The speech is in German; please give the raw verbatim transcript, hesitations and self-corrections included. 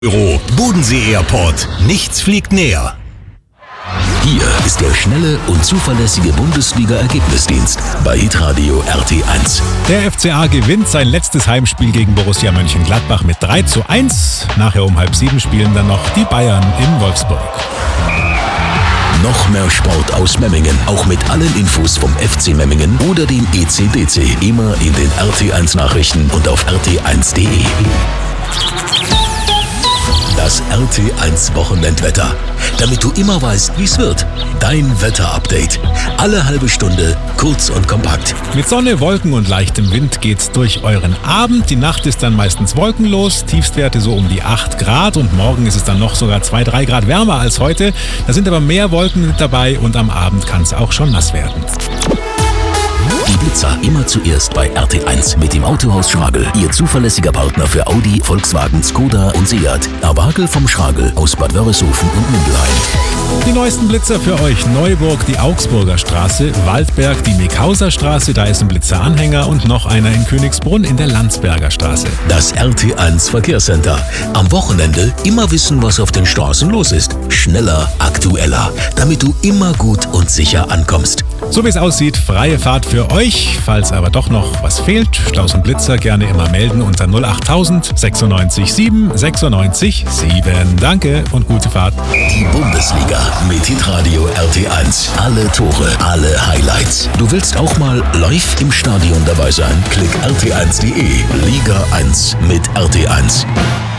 Büro, Bodensee Airport. Nichts fliegt näher. Hier ist der schnelle und zuverlässige Bundesliga-Ergebnisdienst bei hitradio R T eins. Der F C A gewinnt sein letztes Heimspiel gegen Borussia Mönchengladbach mit drei zu eins. Nachher um halb sieben spielen dann noch die Bayern in Wolfsburg. Noch mehr Sport aus Memmingen, auch mit allen Infos vom F C Memmingen oder dem E C D C. Immer in den R T eins Nachrichten und auf r t eins punkt d e. Das R T eins Wochenendwetter. Damit du immer weißt, wie es wird. Dein Wetterupdate. Alle halbe Stunde, kurz und kompakt. Mit Sonne, Wolken und leichtem Wind geht's durch euren Abend. Die Nacht ist dann meistens wolkenlos. Tiefstwerte so um die acht Grad. Und morgen ist es dann noch sogar zwei, drei Grad wärmer als heute. Da sind aber mehr Wolken mit dabei und am Abend kann es auch schon nass werden. Die Blitzer immer zuerst bei R T eins mit dem Autohaus Schragel. Ihr zuverlässiger Partner für Audi, Volkswagen, Skoda und Seat. Awagel vom Schragel aus Bad Wörishofen und Mindelheim. Die neuesten Blitzer für euch. Neuburg, die Augsburger Straße, Waldberg, die Meckhauser Straße, da ist ein Blitzeranhänger und noch einer in Königsbrunn in der Landsberger Straße. Das R T eins Verkehrscenter. Am Wochenende immer wissen, was auf den Straßen los ist. Schneller, aktueller, damit du immer gut und sicher ankommst. So wie es aussieht, freie Fahrt für euch. Falls aber doch noch was fehlt, Staus und Blitzer gerne immer melden unter null acht tausend sechsundneunzig sieben sechsundneunzig sieben. Danke und gute Fahrt. Die Bundesliga mit hitradio R T eins. Alle Tore, alle Highlights. Du willst auch mal live im Stadion dabei sein? Klick r t eins punkt d e. Liga eins mit R T eins.